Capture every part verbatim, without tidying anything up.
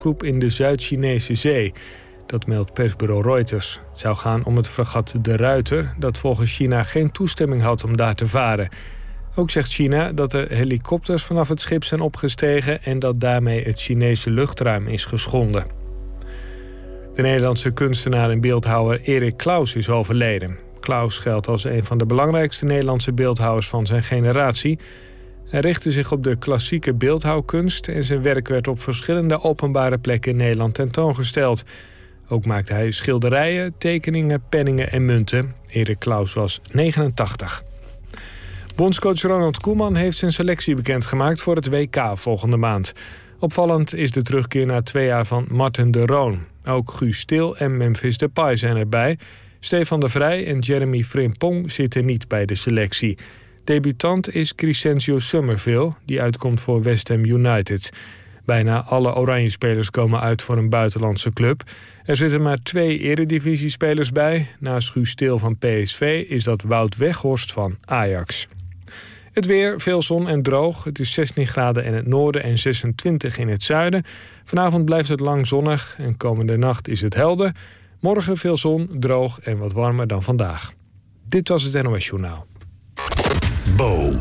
oproep in de Zuid-Chinese Zee. Dat meldt persbureau Reuters. Het zou gaan om het fregat De Ruiter, dat volgens China geen toestemming had om daar te varen. Ook zegt China dat er helikopters vanaf het schip zijn opgestegen en dat daarmee het Chinese luchtruim is geschonden. De Nederlandse kunstenaar en beeldhouwer Erik Claus is overleden. Claus geldt als een van de belangrijkste Nederlandse beeldhouwers van zijn generatie. Hij richtte zich op de klassieke beeldhouwkunst en zijn werk werd op verschillende openbare plekken in Nederland tentoongesteld. Ook maakte hij schilderijen, tekeningen, penningen en munten. Erik Claus was negenentachtig. Bondscoach Ronald Koeman heeft zijn selectie bekendgemaakt voor het W K volgende maand. Opvallend is de terugkeer na twee jaar van Marten de Roon. Ook Guus Til en Memphis Depay zijn erbij. Stefan de Vrij en Jeremy Frimpong zitten niet bij de selectie. Debutant is Crescencio Summerville, die uitkomt voor West Ham United. Bijna alle Oranje-spelers komen uit voor een buitenlandse club. Er zitten maar twee eredivisiespelers bij. Naast Guus Til van P S V is dat Wout Weghorst van Ajax. Het weer, veel zon en droog. Het is zestien graden in het noorden en zesentwintig in het zuiden. Vanavond blijft het lang zonnig en komende nacht is het helder. Morgen veel zon, droog en wat warmer dan vandaag. Dit was het N O S Journaal. Bo.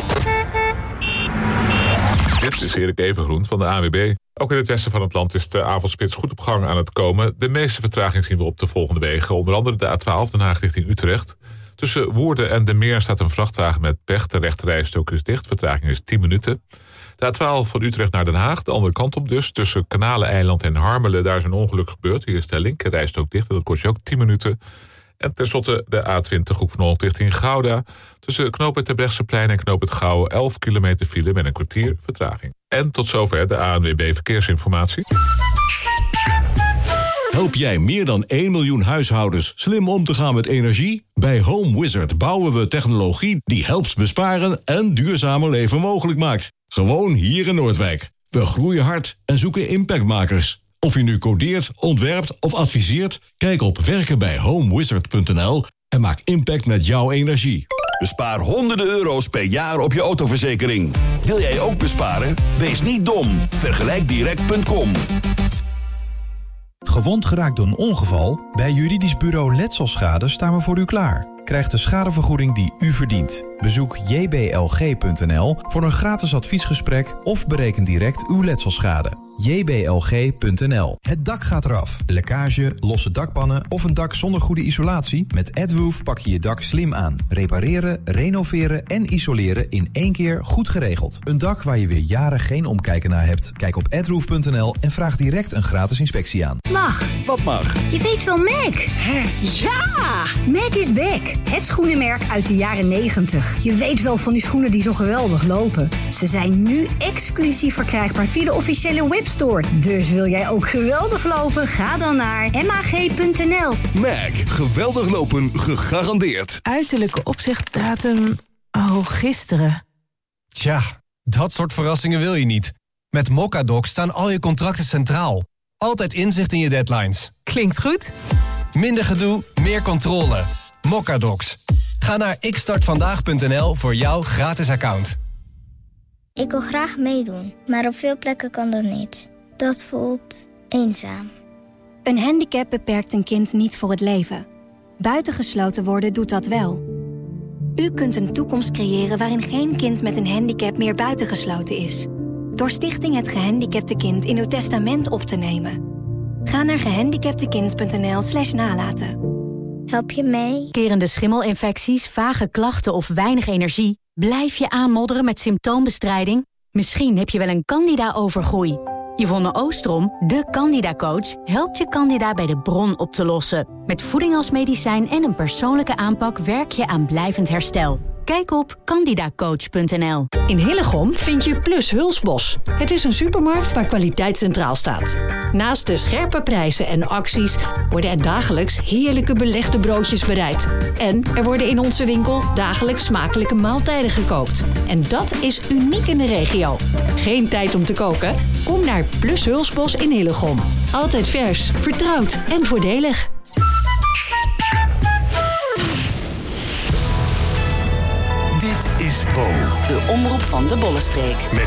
Dit is Erik Evengroen van de A N W B. Ook in het westen van het land is de avondspits goed op gang aan het komen. De meeste vertraging zien we op de volgende wegen. Onder andere de A twaalf Den Haag richting Utrecht. Tussen Woerden en De Meer staat een vrachtwagen met pech. De rechterrijstrook is dicht. Vertraging is tien minuten. De A twaalf van Utrecht naar Den Haag. De andere kant op dus. Tussen Kanaleneiland en Harmelen. Daar is een ongeluk gebeurd. Hier is de linkerrijstrook dicht. En dat kost je ook tien minuten. En tenslotte de A twintig Hoek van Holland richting Gouda. Tussen knooppunt Terbrechtseplein en knooppunt Gouwen elf kilometer file met een kwartier vertraging. En tot zover de A N W B Verkeersinformatie. Help jij meer dan één miljoen huishoudens slim om te gaan met energie? Bij Home Wizard bouwen we technologie die helpt besparen en duurzamer leven mogelijk maakt. Gewoon hier in Noordwijk. We groeien hard en zoeken impactmakers. Of je nu codeert, ontwerpt of adviseert, kijk op werken bij homewizard punt n l en maak impact met jouw energie. Bespaar honderden euro's per jaar op je autoverzekering. Wil jij ook besparen? Wees niet dom. vergelijk direct punt com. Gewond geraakt door een ongeval? Bij Juridisch Bureau Letselschade staan we voor u klaar. Krijg de schadevergoeding die u verdient. Bezoek j b l g punt n l voor een gratis adviesgesprek of bereken direct uw letselschade. j b l g punt n l. Het dak gaat eraf. Lekkage, losse dakpannen of een dak zonder goede isolatie? Met AdWoof pak je je dak slim aan. Repareren, renoveren en isoleren in één keer goed geregeld. Een dak waar je weer jaren geen omkijken naar hebt? Kijk op adwoof punt n l en vraag direct een gratis inspectie aan. Mag. Wat mag? Je weet wel Mac. Hè? Ja! Mac is back. Het schoenenmerk uit de jaren negentig. Je weet wel van die schoenen die zo geweldig lopen. Ze zijn nu exclusief verkrijgbaar via de officiële webstore. Dus wil jij ook geweldig lopen? Ga dan naar m a g punt n l. Mac. Geweldig lopen gegarandeerd. Uiterlijke opzichtdatum... Oh, gisteren. Tja, dat soort verrassingen wil je niet. Met Mocadoc staan al je contracten centraal. Altijd inzicht in je deadlines. Klinkt goed. Minder gedoe, meer controle. Mocadocs. Ga naar ik start vandaag punt n l voor jouw gratis account. Ik wil graag meedoen, maar op veel plekken kan dat niet. Dat voelt eenzaam. Een handicap beperkt een kind niet voor het leven. Buitengesloten worden doet dat wel. U kunt een toekomst creëren waarin geen kind met een handicap meer buitengesloten is. Door Stichting Het Gehandicapte Kind in uw testament op te nemen. Ga naar gehandicaptekind punt n l slash nalaten. Help je mee? Kerende schimmelinfecties, vage klachten of weinig energie? Blijf je aanmodderen met symptoombestrijding? Misschien heb je wel een candida-overgroei. Yvonne Oostrom, de Candida-coach, helpt je candida bij de bron op te lossen. Met voeding als medicijn en een persoonlijke aanpak werk je aan blijvend herstel. Kijk op candida coach punt n l. In Hillegom vind je Plus Hulsbos. Het is een supermarkt waar kwaliteit centraal staat. Naast de scherpe prijzen en acties worden er dagelijks heerlijke belegde broodjes bereid. En er worden in onze winkel dagelijks smakelijke maaltijden gekookt. En dat is uniek in de regio. Geen tijd om te koken? Kom naar Plus Hulsbos in Hillegom. Altijd vers, vertrouwd en voordelig. Dit is Bo. De omroep van de Bollenstreek.